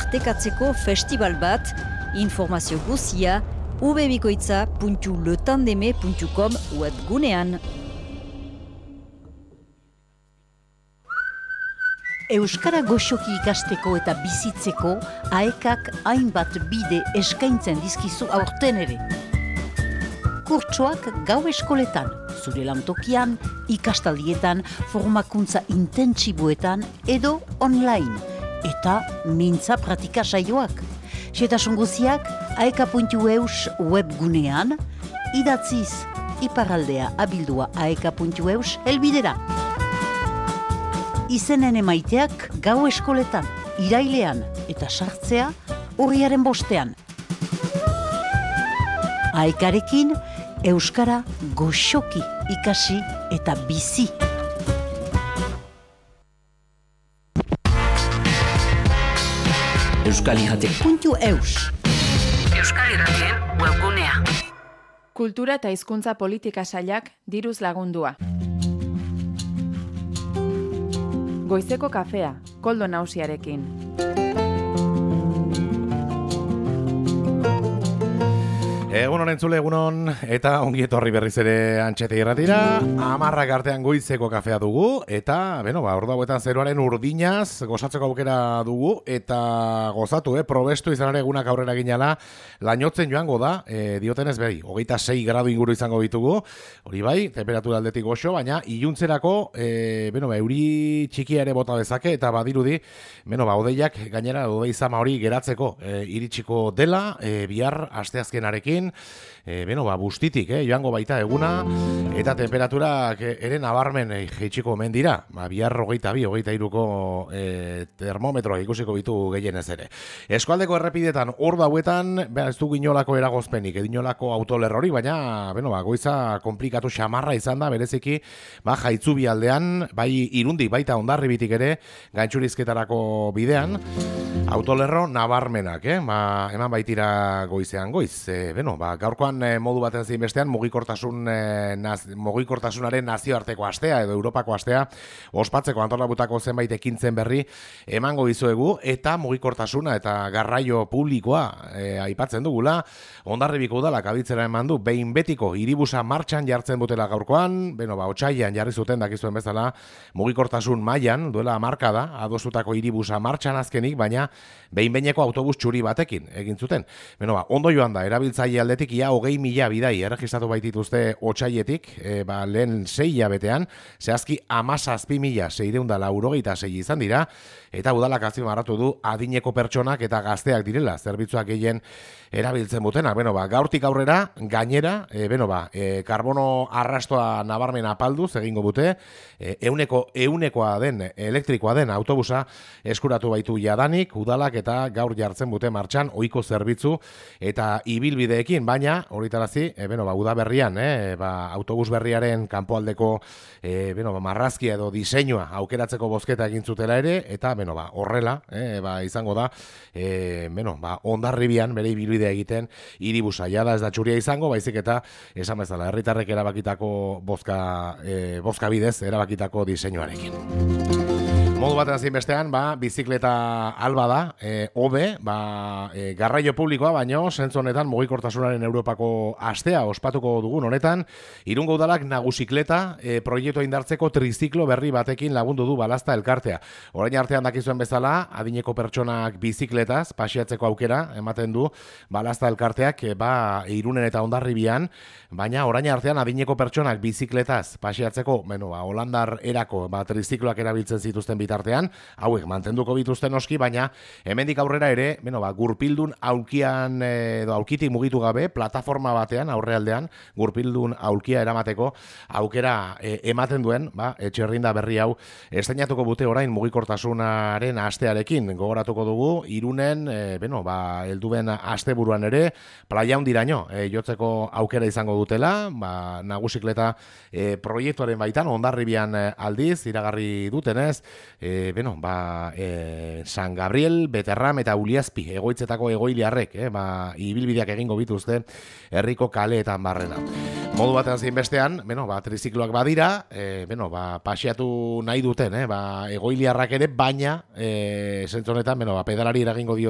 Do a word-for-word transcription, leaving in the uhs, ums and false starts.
partekatzeko festival bat, informazio guzia ubebikoitza puntu letandeme puntu com webgunean. Euskara goxoki ikasteko eta bizitzeko aekak hainbat bide eskaintzen dizkizu aurten ere. Kurtsoak gau eskoletan, zure lantokian, ikastaldietan, formakuntza intentsiboetan edo online. Eta mintza pratika saioak. Xetasun guziak aeka puntu eus webgunean, idatziz iparraldea abildua aeka puntu eus helbidera. Izenen emaiteak gau eskoletan, irailean eta sartzea urriaren bostean. Aekarekin Euskara goxoki ikasi eta bizi. Euskalirratik Puntu eus. Euskalirratien webgunea. Kultura eta hizkuntza politika sailak diruz lagundua. Goizeko kafea, Koldo Nausiarekin. Egunon entzule, egunon, eta ongi etorri berriz ere Antxete irratira. Amarrak artean goizeko kafea dugu, eta, beno, ba, ordu hauetan zeroaren urdinaz gozatzeko aukera dugu, eta gozatu, eh, probestu izan ere egunak aurrera ginala, lainotzen joango da, e, diotenez behi, hogeita sei gradu inguru izango ditugu, hori bai, temperatura aldetik goxo, baina iluntzerako, e, beno, ba, euri txikia ere bota bezake, eta badirudi, beno, ba, odeiak gainera, odei zama hori geratzeko, e, iritsiko dela, e, bihar asteazkenarekin, E, beno, ba, bustitik, eh, joango baita eguna, eta temperaturak ere nabarmen eh, jeitsiko omen dira. Ba, bihar hogeita bi, hogeita iruko e, termometroa ikusiko bitu gehienez ere. Eskualdeko errepidetan, ordu hauetan, ez du inolako eragozpenik, edinolako autolerrori, baina, beno, ba, goiza komplikatu xamarra izan da, bereziki, ba, jaitzubi aldean, bai irundik, baita ondarribitik ere, gaintxurizketarako bidean, autolerro nabarmenak, eh? Ba, eman baitira goizean goiz. E, beno, ba, gaurkoan e, modu baten zein bestean mugikortasun, e, naz, mugikortasunaren nazioarteko astea edo Europako astea ospatzeko antolabutako zenbait ekintzen berri emango dizuegu, eta mugikortasuna eta garraio publikoa e, aipatzen dugula. Hondarribiko udalak aditzera eman du behin betiko hiribusa martxan jartzen dutela gaurkoan. Beno, ba, otsailean jarri zuten dakizuen bezala mugikortasun mailan duela hamarkada adostutako hiribusa martxan azkenik, baina behin-behineko autobus txuri batekin egin zuten. Beno, ba, ondo joan da, erabiltzaile aldetik ia hogei mila bidai erregistratu baitituzte otsailetik, e, ba, lehen sei hilabetean, zehazki amazazpi mila seireunda laurogeita sei izan dira, eta udalak azpimarratu du adineko pertsonak eta gazteak direla zerbitzuak gehien erabiltzen butenak. Beno, ba, gaurtik aurrera, gainera, e, beno, ba, e, karbono arrastoa nabarmen apalduz egingo dute, e, euneko, eunekoa den, elektrikoa den autobusa eskuratu baitu jadanik, udalak eta gaur jartzen dute martxan ohiko zerbitzu eta ibilbideekin, baina horitarazi, e, beno, ba, udaberrian, e, ba, autobus berriaren kanpoaldeko e, beno, ba, marrazkia edo diseinua aukeratzeko bozketa egin zutela ere, eta beno, ba, horrela, e, ba, izango da, e, beno, ba, Hondarribian bere ibilbidea egiten hiribusa. Ja da ez da txuria izango, baizik eta esan bezala herritarrek erabakitako bozka, e, bozka bidez erabakitako diseinuarekin. Modu batean zein bestean, ba, bizikleta alba da, e, hobe, ba, e, garraio publikoa, baino, zentzu honetan mugikortasunaren Europako astea ospatuko dugun honetan, Irungo udalak nagusikleta e, proiektua indartzeko triziklo berri batekin lagundu du Balazta elkartea. Orain artean dakizuen bezala, adineko pertsonak bizikletaz pasiatzeko aukera ematen du Balazta elkarteak, e, ba, Irunen eta Hondarribian, baina orain artean adineko pertsonak bizikletaz pasiatzeko, bueno, ba, Holandar erako ba, trizikloak erabiltzen zituzten bitartean, hauek mantenduko bituzten oski, baina hemendik aurrera ere, bueno, ba, gurpildun aulkian edo aulkitik mugitu gabe, plataforma batean aurrealdean gurpildun aulkia eramateko aukera e, ematen duen, ba, etxerrinda berri hau esteinatuko bute orain mugikortasunaren astearekin. Gogoratuko dugu Irunen, e, bueno, ba, helduen asteburuan ere playa hundiraino e, jotzeko aukera izango dutela, ba, nagusikleta e, proiektuaren baitan Hondarribian aldiz iragarri dutenez, E, bueno, ba, e, San Gabriel, Beterram eta Uliazpi egoitzetako egoiliarrek, eh, ba, ibilbideak egingo bituzte herriko kaleetan barrena. Modu batean zein bestean, bueno, ba, trizikloak badira, e, bueno, ba, pasiatu nahi duten, eh, ba, egoiliarrak ere, baina, e, zentzu honetan, bueno, ba, pedalari eragingo dio